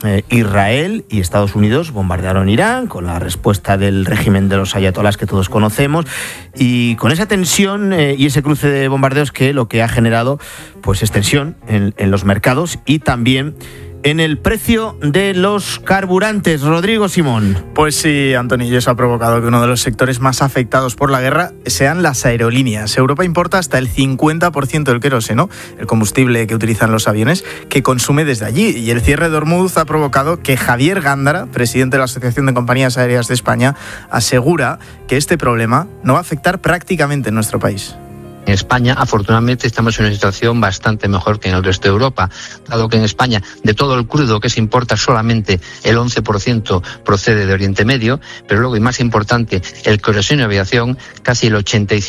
Israel y Estados Unidos bombardearon Irán con la respuesta del régimen de los ayatolás que todos conocemos, y con esa tensión y ese cruce de bombardeos que lo que ha generado pues es tensión en los mercados y también en el precio de los carburantes. Rodrigo Simón. Pues sí, Antonio, y eso ha provocado que uno de los sectores más afectados por la guerra sean las aerolíneas. Europa importa hasta el 50% del queroseno, el combustible que utilizan los aviones, que consume desde allí. Y el cierre de Hormuz ha provocado que Javier Gándara, presidente de la Asociación de Compañías Aéreas de España, asegura que este problema no va a afectar prácticamente en nuestro país. En España, afortunadamente, estamos en una situación bastante mejor que en el resto de Europa, dado que en España, de todo el crudo que se importa, solamente el 11% procede de Oriente Medio, pero luego, y más importante, el queroseno de aviación, casi el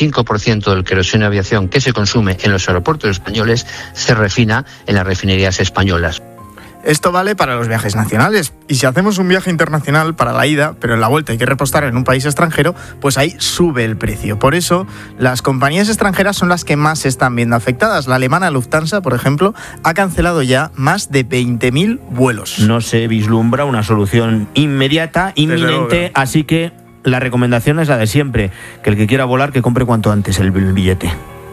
85% del queroseno de aviación que se consume en los aeropuertos españoles se refina en las refinerías españolas. Esto vale para los viajes nacionales, y si hacemos un viaje internacional para la ida, pero en la vuelta hay que repostar en un país extranjero, pues ahí sube el precio. Por eso, las compañías extranjeras son las que más se están viendo afectadas. La alemana Lufthansa, por ejemplo, ha cancelado ya más de 20.000 vuelos. No se vislumbra una solución inmediata, inminente, así que la recomendación es la de siempre, que el que quiera volar, que compre cuanto antes el billete.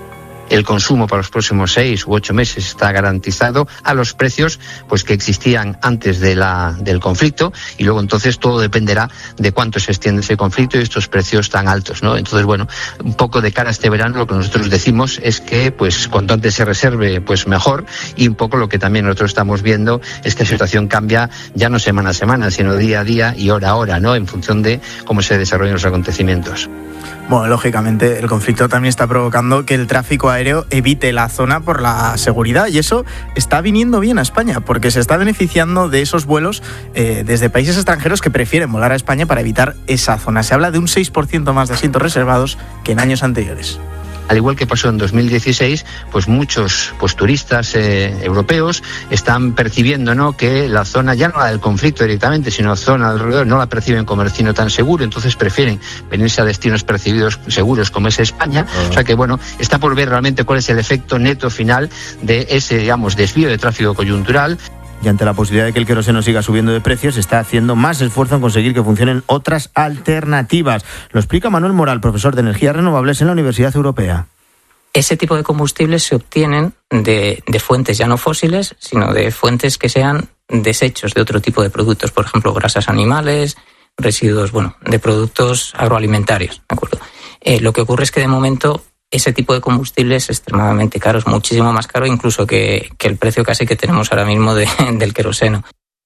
El consumo para los próximos 6 u 8 meses está garantizado a los precios pues que existían antes del conflicto, y luego entonces todo dependerá de cuánto se extiende ese conflicto y estos precios tan altos, ¿no? Entonces, bueno, un poco de cara a este verano lo que nosotros decimos es que pues cuanto antes se reserve, pues mejor, y un poco lo que también nosotros estamos viendo es que la situación cambia ya no semana a semana, sino día a día y hora a hora, ¿no? En función de cómo se desarrollan los acontecimientos. Bueno, lógicamente el conflicto también está provocando que el tráfico aéreo evite la zona por la seguridad, y eso está viniendo bien a España porque se está beneficiando de esos vuelos desde países extranjeros que prefieren volar a España para evitar esa zona. Se habla de un 6% más de asientos reservados que en años anteriores. Al igual que pasó en 2016, pues muchos turistas europeos están percibiendo, ¿no?, que la zona, ya no la del conflicto directamente, sino la zona alrededor, no la perciben como destino tan seguro, entonces prefieren venirse a destinos percibidos seguros como es España. O sea que, bueno, está por ver realmente cuál es el efecto neto final de ese, digamos, desvío de tráfico coyuntural. Y ante la posibilidad de que el queroseno siga subiendo de precios, se está haciendo más esfuerzo en conseguir que funcionen otras alternativas. Lo explica Manuel Moral, profesor de energías renovables en la Universidad Europea. Ese tipo de combustibles se obtienen de fuentes ya no fósiles, sino de fuentes que sean desechos de otro tipo de productos, por ejemplo, grasas animales, residuos, de productos agroalimentarios, ¿de acuerdo? Lo que ocurre es que de momento ese tipo de combustible es extremadamente caro, es muchísimo más caro incluso que el precio casi que tenemos ahora mismo del queroseno.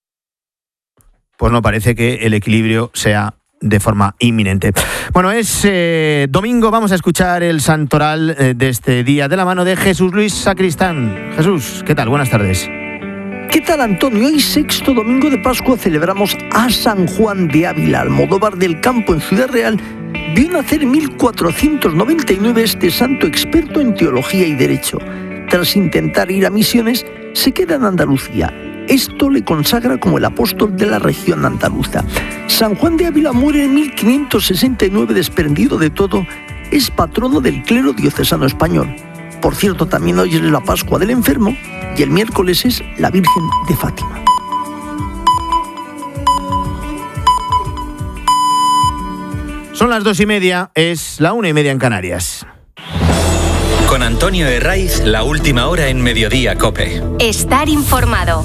Pues no parece que el equilibrio sea de forma inminente. Bueno, es domingo, vamos a escuchar el santoral de este día de la mano de Jesús Luis Sacristán. Jesús, ¿qué tal? Buenas tardes. ¿Qué tal, Antonio? Hoy, sexto domingo de Pascua, celebramos a San Juan de Ávila. Almodóvar del Campo, en Ciudad Real, vio nacer en 1499 este santo experto en teología y derecho. Tras intentar ir a misiones, se queda en Andalucía. Esto le consagra como el apóstol de la región andaluza. San Juan de Ávila muere en 1569, desprendido de todo. Es patrono del clero diocesano español. Por cierto, también hoy es la Pascua del Enfermo y el miércoles es la Virgen de Fátima. Son las 2:30, es la 1:30 en Canarias. Con Antonio Herraiz, la última hora en Mediodía COPE. Estar informado.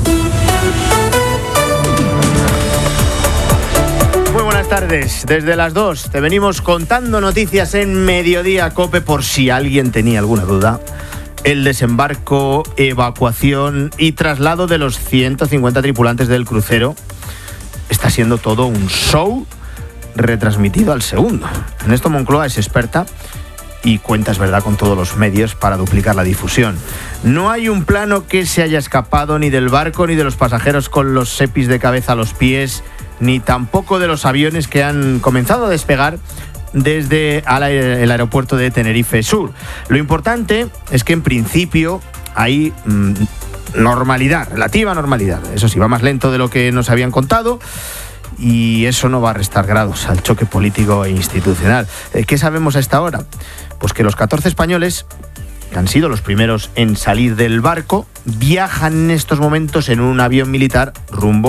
Muy buenas tardes. Desde las 2 te venimos contando noticias en Mediodía COPE por si alguien tenía alguna duda. El desembarco, evacuación y traslado de los 150 tripulantes del crucero está siendo todo un show retransmitido al segundo. En esto Moncloa es experta y cuenta, es verdad, con todos los medios para duplicar la difusión. No hay un plano que se haya escapado ni del barco ni de los pasajeros con los sepis de cabeza a los pies, ni tampoco de los aviones que han comenzado a despegar desde el aeropuerto de Tenerife Sur. Lo importante es que en principio hay normalidad, relativa normalidad. Eso sí, va más lento de lo que nos habían contado, y eso no va a restar grados al choque político e institucional. ¿Qué sabemos a esta hora? Pues que los 14 españoles, que han sido los primeros en salir del barco, viajan en estos momentos en un avión militar rumbo